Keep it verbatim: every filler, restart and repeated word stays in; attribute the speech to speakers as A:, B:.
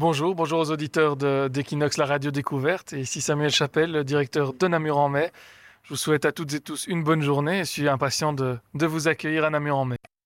A: Bonjour, bonjour aux auditeurs de- d'Equinox, la radio découverte. Et ici Samuel Chapelle, le directeur de Namur en mai. Je vous souhaite à toutes et tous une bonne journée et je suis impatient de, de vous accueillir à Namur en mai.